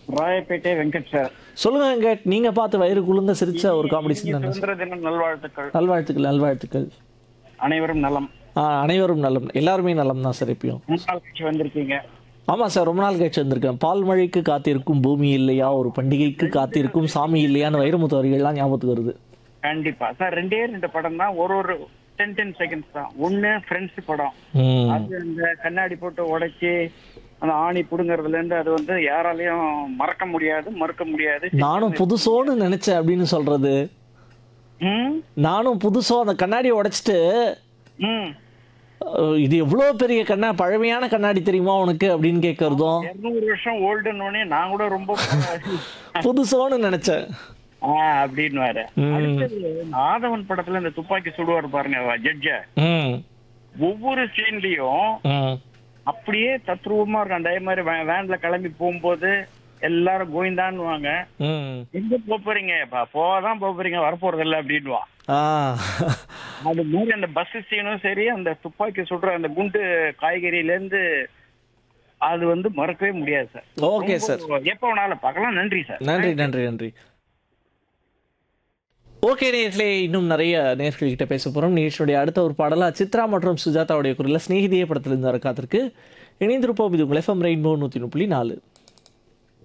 Royapettah Venkat sir. சொல்லுங்க வெங்கட், நீங்க பார்த்து வயிறு குலுங்க சிரிச்ச ஒரு காமெடி இனிய சீன் என்ன சார்? சுதந்திர தின நல்வாழ்த்துக்கள். நல்வாழ்த்துக்கள், நல்வாழ்த்துக்கள். அனைவரும் நலம். அனைவரும் நலம், எல்லாருமே நலம் தான் சார் எப்பயும். முன்னாள் கட்சி வந்திருக்கீங்க. ஆமாம் சார், ரொம்ப நாள் கழிச்சு வந்திருக்கேன். பால் மழைக்கு காத்திருக்கும் பூமி இல்லையா, ஒரு பண்டிகைக்கு காத்திருக்கும் சாமி இல்லையான்னு வைரமுத்து வரிகள்லாம் ஞாபகத்துக்கு வருது. கண்டிப்பா சார். ரெண்டு படம் தான், ஒரு 10 செகண்ட்ஸ் தான். ஒண்ணு ஃப்ரெண்ட்ஸ் படம். ம். அது அந்த கண்ணாடி போட்டு உடைச்சி அந்த ஆணி புடுங்கறதுல இருந்து அது வந்து யாராலையும் மறக்க முடியாது, மறுக்க முடியாது. நானும் புதுசோன்னு நினைச்சேன் அப்படின்னு சொல்றது. ம், நானும் புதுசோ அந்த கண்ணாடியை உடைச்சிட்டு ம். இது எவ்வளோ பெரிய பழமையான கண்ணாடி தெரியுமா உனக்கு அப்படின்னு கேட்கறதும் 200 வருஷம் ஓல்டுன்னு நான் கூட ரொம்ப புதுசோன்னு நினைச்சேன். அப்படின்னு வேற. அடுத்தது ஆதவன் படத்துல இந்த துப்பாக்கி சுடுவார் பாருங்க ஜட்ஜ. ம். ஒவ்வொரு சீன்லயும் ம். அப்படியே தத்ரூபமா இருக்கும். அதே மாதிரி வேன்ல கிளம்பி போகும்போது எல்லாரும் கோவிந்தான்னுவாங்க. ம். எங்க போறீங்க? போதான் போறீங்க, வரப்போறது இல்லை அப்படின்வான். ஆ. அது மாதிரி அந்த பஸ் சீனும் சரி, அந்த துப்பாக்கி சுடுற அந்த குண்டு காய்கறியில இருந்து அது வந்து மறக்கவே முடியாது சார். ஓகே சார், எப்ப வேணாலும் பார்க்கலாம். நன்றி சார். நன்றி நன்றி நன்றி. ஓகே நேர்களே, இன்னும் நிறைய நேர்கள்கிட்ட பேச போகிறோம். நிகழ்ச்சியுடைய அடுத்த ஒரு பாடலா சித்ரா மற்றும் சுஜாதாவுடைய குரலில் ஸ்நேகிதிய படத்திலிருந்து வர காத்திருக்கு. இணைந்திருப்போம். இது உங்கள் FM ரெயின்போ 103.4.